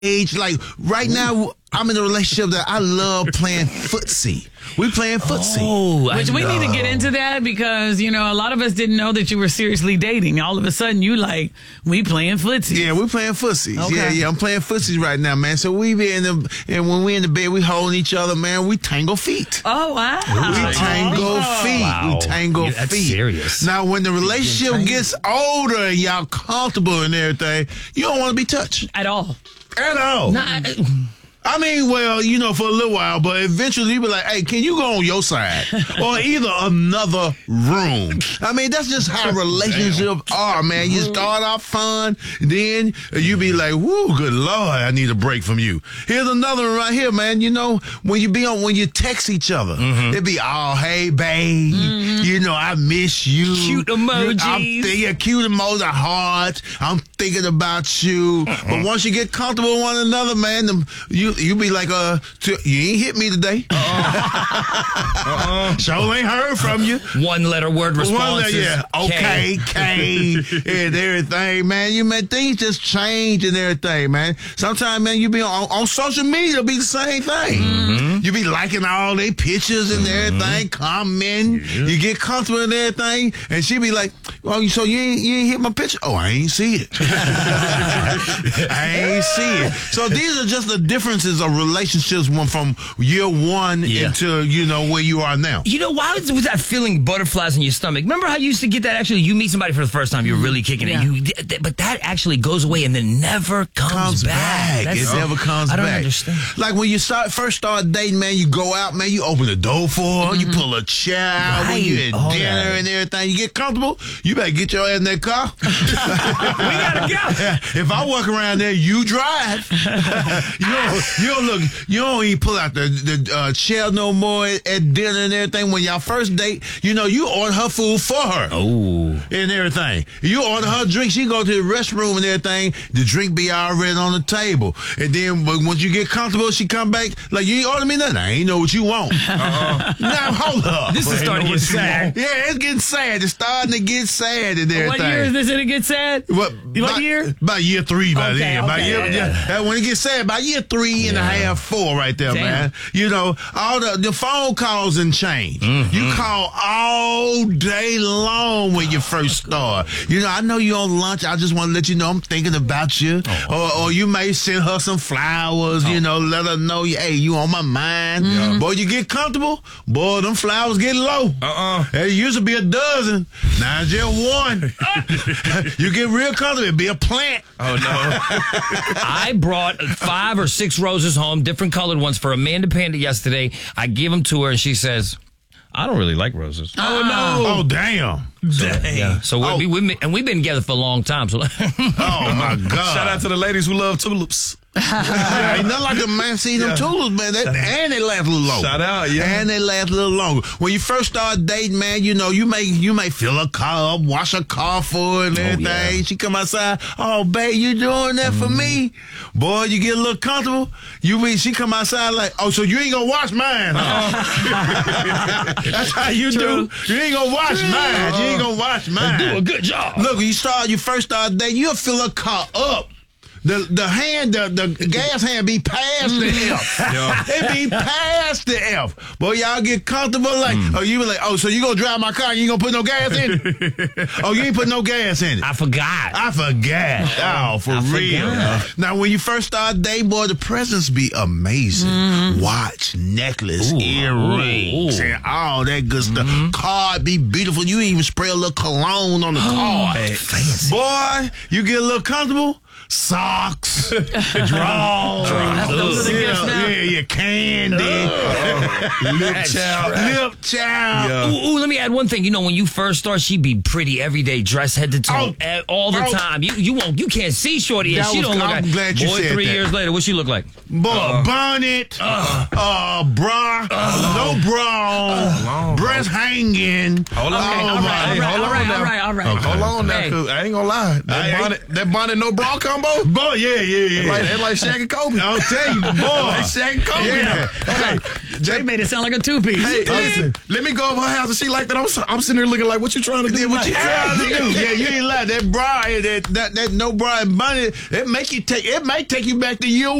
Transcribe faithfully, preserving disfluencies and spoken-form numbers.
age. Like right now, I'm in a relationship that I love playing footsie. We playing footsie. Oh, Which we need to get into that because, you know, a lot of us didn't know that you were seriously dating. All of a sudden, you like, we playing footsie. Yeah, we playing footsies. Okay. Yeah, yeah, I'm playing footsies right now, man. So we be in the, and when we in the bed, we holding each other, man. We tangle feet. Oh, wow. We tangle Oh. feet. Wow. We tangle Yeah, that's feet. serious. Now, when the relationship gets older and y'all comfortable and everything, you don't want to be touched At all. at all. Not, I mean, well, you know, for a little while, but eventually you be like, hey, can you go on your side? Or either another room. I mean, that's just how relationships are, man. You start off fun, then you be like, whoo, good Lord, I need a break from you. Here's another one right here, man. You know, when you be on, when you text each other, Mm-hmm. it be, oh, hey, babe, you know, I miss you. Cute emojis. I'm thinking, cute emojis, hearts. I'm thinking about you. But once you get comfortable with one another, man, them, you you be like, uh, t- you ain't hit me today. Uh-uh. Sure ain't heard from you. One letter word One responses. letter, yeah, okay, K, and everything, man. You man, things just change and everything, man. Sometimes, man, you be on, on social media, it'll be the same thing. Mm-hmm. You be liking all their pictures and everything, commenting. You get comfortable and everything, and she be like, "Oh, so you ain't you ain't hit my picture? Oh, I ain't see it. I ain't see it." So these are just the differences of relationships one from year one Yeah. into you know where you are now. You know, why was, was that feeling butterflies in your stomach? Remember how you used to get that? Actually, you meet somebody for the first time, you're really kicking Yeah. it. You, th- th- but that actually goes away and then never comes, comes back. That's- It never comes I back. don't understand. Like when you start first start dating, man, you go out, man, you open the door for her, you pull a chair out when you at All dinner right. and everything. You get comfortable, you better get your ass in that car. We gotta go. If I walk around there, you drive. you don't, you don't look, you don't even pull out the, the uh, chair no more at, at dinner and everything. When y'all first date, you know, you order her food for her. Oh. And everything. You order her drink, she go to the restroom and everything, the drink be already on the table. And then but once you get comfortable, she come back, like, you ain't order me nothing. I ain't know what you want. Uh-uh. Now, hold up. This is starting to get sad. Yeah, it's getting sad. It's starting to get sad and everything. what year is this and it gets sad? What, What by, year? By year three, by Okay, then. By okay, year, yeah, yeah, yeah, when it gets sad, by year three and a half, four right there, Damn. man. You know, all the, the phone calls and change. Mm-hmm. You call all day long when you first start. You know, I know you on lunch. I just want to let you know I'm thinking about you. Oh. Or, or you may send her some flowers, you know, let her know, hey, you on my mind. Mm-hmm. Boy, you get comfortable, boy, them flowers get low. Uh-uh. It used to be a dozen. Now it's just one. You get real comfortable, it be a plant. Oh, no. I brought five or six roses home, different colored ones, for Amanda Panda yesterday. I give them to her, and she says, I don't really like roses. Oh, no. Oh, damn. Dang. Yeah. So we're, Oh. we, we, and we've been together for a long time. So Oh, my God. Shout out to the ladies who love tulips. Yeah, ain't nothing like a man see them tulips, man. That, and they last a little longer. Shout out, yeah. And they last a little longer. When you first start dating, man, you know, you may you may fill a car up, wash a car for her and everything. yeah. She come outside, oh, babe, you doing that for me? Boy, you get a little comfortable. You mean she come outside like, oh, so you ain't gonna wash mine, huh? That's how you True. do. You ain't gonna wash mine. You ain't gonna wash mine. do a good job. Look, when you start, you first start dating, you'll fill a car up. The the hand, the, the gas hand be past the F. Yeah. It be past the F. Boy, y'all get comfortable like, oh, you be like, oh, so you gonna drive my car, you ain't gonna put no gas in it? Oh, you ain't put no gas in it. I forgot. I forgot. Oh, for I real. forgot. Now, when you first start dating, boy, the presents be amazing. Watch, necklace, Ooh, earrings, ooh, ooh. and all that good stuff. Card be beautiful. You even spray a little cologne on the card. fancy. Boy, you get a little comfortable. Socks, drawers, Those are the yeah, gifts now. yeah, yeah, candy, lip That's child, right. lip child. Yeah. Ooh, ooh, let me add one thing. You know, when you first start, she'd be pretty every day, dressed head to toe, Oh, eh, all the oh. time. You you won't, you can't see Shorty, and That she was- don't look I'm like. glad you Boy, said three that. years later, what she look like? Boy, bonnet, uh, bra, no bra, breast hanging. Hold on. Oh, Hey, my. all right, all hold right, on all now. right, all right. Hold on now, Hey. 'cause I ain't gonna lie. That I- bonnet, that bonnet, no bra combo. combo? Boy, yeah, yeah, yeah. Like, like Shaq and Kobe. I'll tell you, boy. Like Shaq and Kobe. Yeah. Okay. They made it sound like a two piece. Hey, Listen. listen, let me go over her house and she like that. I'm, I'm sitting there looking like, what you trying to do? What you Like, trying to do? Yeah, you ain't lying. That bra, that that, that no bra and bunny, it make you take. It might take you back to you.